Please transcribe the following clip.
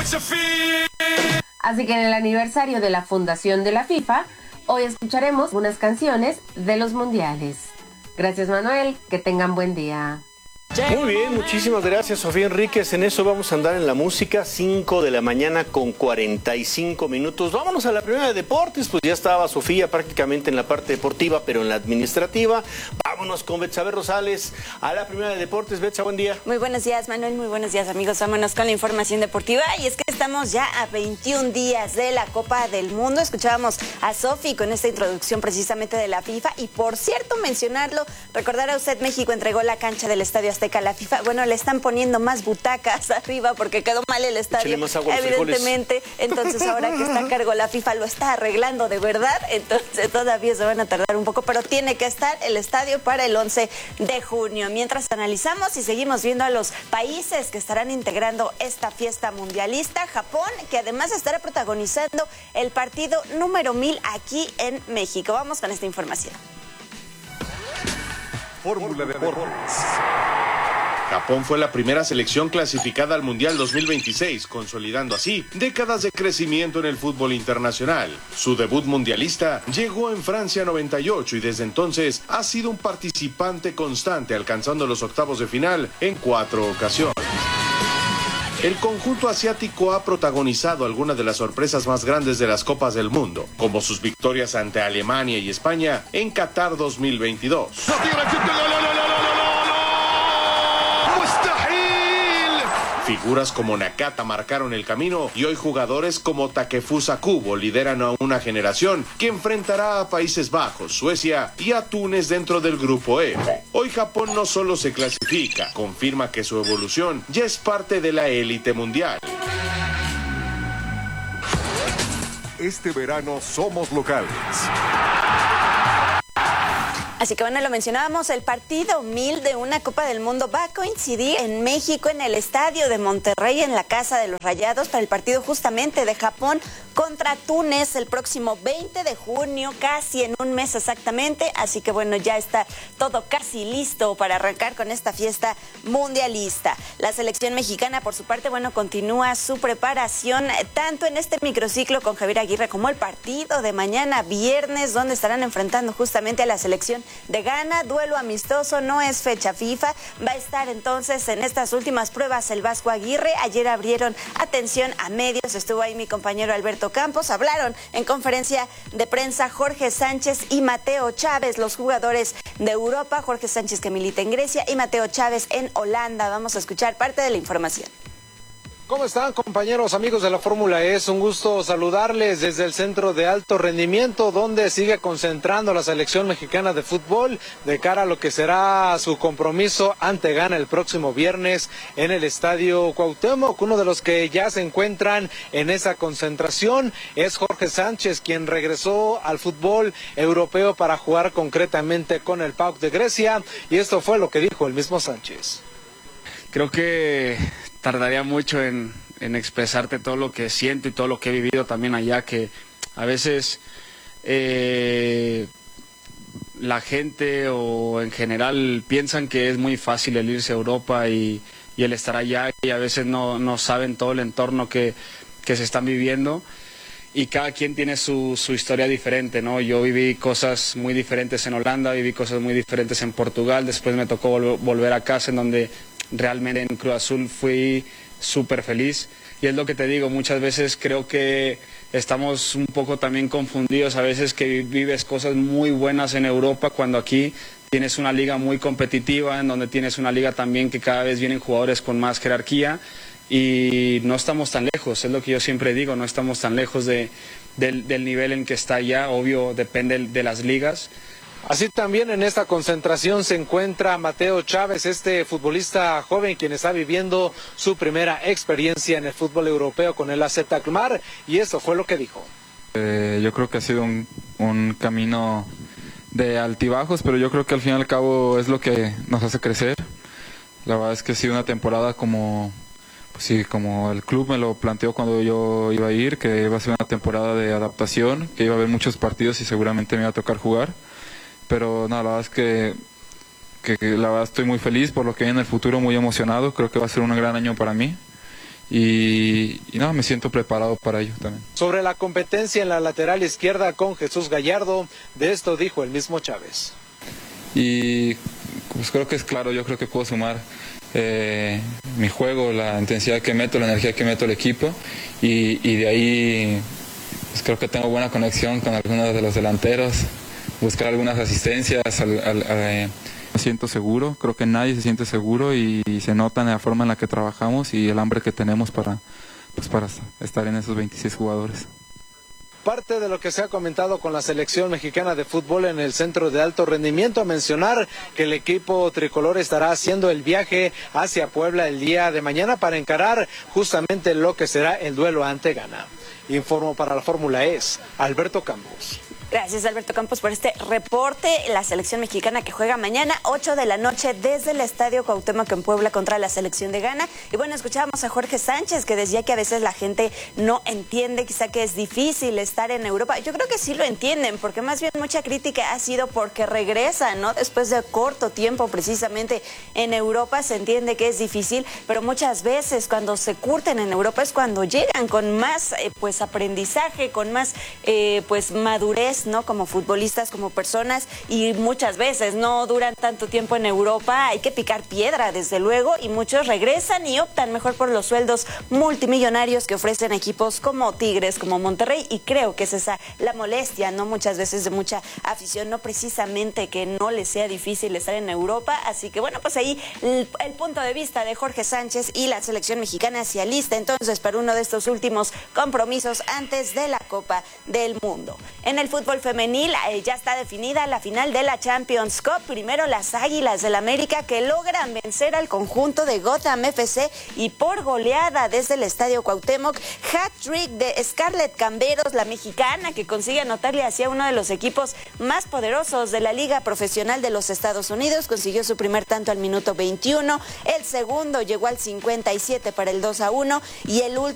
Así que en el aniversario de la fundación de la FIFA, hoy escucharemos unas canciones de los mundiales. Gracias, Manuel, que tengan buen día. Muy bien, muchísimas gracias, Sofía Enríquez. En eso vamos a andar en la música, 5 de la mañana con 45 minutos. Vámonos a la primera de deportes, pues ya estaba Sofía prácticamente en la parte deportiva, pero en la administrativa. Vámonos con Betsabe Rosales a la primera de deportes. Betsa, buen día. Muy buenos días, Manuel, muy buenos días, amigos. Vámonos con la información deportiva. Y es que estamos ya a 21 días de la Copa del Mundo. Escuchábamos a Sofi con esta introducción precisamente de la FIFA. Y por cierto, mencionarlo, recordará usted, México entregó la cancha del Estadio Azteca a la FIFA. Bueno, le están poniendo más butacas arriba porque quedó mal el estadio, evidentemente. Entonces, ahora que está a cargo la FIFA, lo está arreglando de verdad. Entonces, todavía se van a tardar un poco, pero tiene que estar el estadio para el 11 de junio. Mientras analizamos y seguimos viendo a los países que estarán integrando esta fiesta mundialista, Japón, que además estará protagonizando el partido número 1000 aquí en México. Vamos con esta información. Fórmula de Deportes. Japón fue la primera selección clasificada al Mundial 2026, consolidando así décadas de crecimiento en el fútbol internacional. Su debut mundialista llegó en Francia 98 y desde entonces ha sido un participante constante, alcanzando los octavos de final en 4 ocasiones. El conjunto asiático ha protagonizado algunas de las sorpresas más grandes de las Copas del Mundo, como sus victorias ante Alemania y España en Qatar 2022. Figuras como Nakata marcaron el camino y hoy jugadores como Takefusa Kubo lideran a una generación que enfrentará a Países Bajos, Suecia y a Túnez dentro del grupo E. Hoy Japón no solo se clasifica, confirma que su evolución ya es parte de la élite mundial. Este verano somos locales. Así que bueno, lo mencionábamos, el partido 1000 de una Copa del Mundo va a coincidir en México, en el estadio de Monterrey, en la Casa de los Rayados, para el partido justamente de Japón contra Túnez el próximo 20 de junio, casi en un mes exactamente. Así que bueno, ya está todo casi listo para arrancar con esta fiesta mundialista. La selección mexicana, por su parte, bueno, continúa su preparación tanto en este microciclo con Javier Aguirre como el partido de mañana viernes, donde estarán enfrentando justamente a la selección de Ghana. Duelo amistoso, no es fecha FIFA. Va a estar entonces en estas últimas pruebas el Vasco Aguirre. Ayer abrieron atención a medios, estuvo ahí mi compañero Alberto Campos. Hablaron en conferencia de prensa Jorge Sánchez y Mateo Chávez, los jugadores de Europa. Jorge Sánchez, que milita en Grecia, y Mateo Chávez en Holanda. Vamos a escuchar parte de la información. ¿Cómo están, compañeros, amigos de la Fórmula E? Es un gusto saludarles desde el Centro de Alto Rendimiento, donde sigue concentrando la selección mexicana de fútbol de cara a lo que será su compromiso ante Ghana el próximo viernes en el Estadio Cuauhtémoc. Uno de los que ya se encuentran en esa concentración es Jorge Sánchez, quien regresó al fútbol europeo para jugar concretamente con el PAOK de Grecia, y esto fue lo que dijo el mismo Sánchez. Creo que tardaría mucho en expresarte todo lo que siento y todo lo que he vivido también allá, que a veces la gente o en general piensan que es muy fácil el irse a Europa y el estar allá, y a veces no saben todo el entorno que se están viviendo, y cada quien tiene su historia diferente, ¿no? Yo viví cosas muy diferentes en Holanda, viví cosas muy diferentes en Portugal, después me tocó volver a casa, en donde realmente en Cruz Azul fui súper feliz. Y es lo que te digo, muchas veces creo que estamos un poco también confundidos, a veces que vives cosas muy buenas en Europa, cuando aquí tienes una liga muy competitiva, en donde tienes una liga también que cada vez vienen jugadores con más jerarquía, y no estamos tan lejos, es lo que yo siempre digo, no estamos tan lejos del nivel en que está allá. Obvio, depende de las ligas. Así también en esta concentración se encuentra Mateo Chávez, este futbolista joven quien está viviendo su primera experiencia en el fútbol europeo con el AZ Alkmaar, y eso fue lo que dijo. Yo creo que ha sido un camino de altibajos, pero yo creo que al fin y al cabo es lo que nos hace crecer. La verdad es que ha sido una temporada como el club me lo planteó cuando yo iba a ir, que iba a ser una temporada de adaptación, que iba a haber muchos partidos y seguramente me iba a tocar jugar. Pero no, la verdad es que la verdad estoy muy feliz por lo que viene en el futuro, muy emocionado. Creo que va a ser un gran año para mí y no, me siento preparado para ello también. Sobre la competencia en la lateral izquierda con Jesús Gallardo, de esto dijo el mismo Chávez. Y pues creo que es claro, yo creo que puedo sumar mi juego, la intensidad que meto, la energía que meto al equipo, y de ahí pues creo que tengo buena conexión con algunos de los delanteros, buscar algunas asistencias. Me siento seguro, creo que nadie se siente seguro y se nota en la forma en la que trabajamos y el hambre que tenemos para estar en esos 26 jugadores. Parte de lo que se ha comentado con la selección mexicana de fútbol en el centro de alto rendimiento, a mencionar que el equipo tricolor estará haciendo el viaje hacia Puebla el día de mañana para encarar justamente lo que será el duelo ante Ghana. Informo para la Fórmula E, Alberto Campos. Gracias, Alberto Campos, por este reporte. La selección mexicana que juega mañana, 8 de la noche, desde el Estadio Cuauhtémoc en Puebla contra la selección de Ghana. Y bueno, escuchábamos a Jorge Sánchez, que decía que a veces la gente no entiende, quizá que es difícil estar en Europa. Yo creo que sí lo entienden, porque más bien mucha crítica ha sido porque regresan, ¿no? Después de corto tiempo, precisamente en Europa, se entiende que es difícil, pero muchas veces cuando se curten en Europa es cuando llegan con más pues aprendizaje, con más pues madurez, ¿no? Como futbolistas, como personas, y muchas veces no duran tanto tiempo en Europa, hay que picar piedra, desde luego, y muchos regresan y optan mejor por los sueldos multimillonarios que ofrecen equipos como Tigres, como Monterrey, y creo que es esa la molestia, ¿no? Muchas veces de mucha afición, no precisamente que no les sea difícil estar en Europa, así que bueno, pues ahí el punto de vista de Jorge Sánchez, y la selección mexicana se alista entonces para uno de estos últimos compromisos antes de la Copa del Mundo. En el fútbol femenil ya está definida la final de la Champions Cup. Primero las Águilas del América, que logran vencer al conjunto de Gotham FC y por goleada desde el Estadio Cuauhtémoc. Hat-trick de Scarlett Camberos, la mexicana, que consigue anotarle hacia uno de los equipos más poderosos de la Liga Profesional de los Estados Unidos. Consiguió su primer tanto al minuto 21, el segundo llegó al 57 para el 2-1 y el